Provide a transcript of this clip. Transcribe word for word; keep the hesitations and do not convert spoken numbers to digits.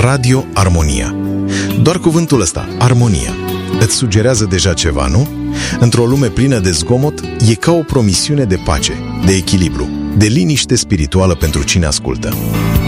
Radio Armonia. Doar cuvântul ăsta, armonia, îți sugerează deja ceva, nu? Într-o lume plină de zgomot, e ca o promisiune de pace, de echilibru, de liniște spirituală pentru cine ascultă.